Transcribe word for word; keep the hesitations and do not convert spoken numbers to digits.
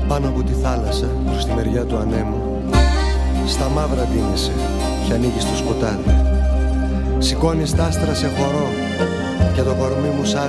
Πάνω από τη θάλασσα, προς τη μεριά του ανέμου, στα μαύρα ντύνεσαι και ανοίγεις το σκοτάδι. Σηκώνεις τ' άστρα σε χορό και το κορμί μου σ'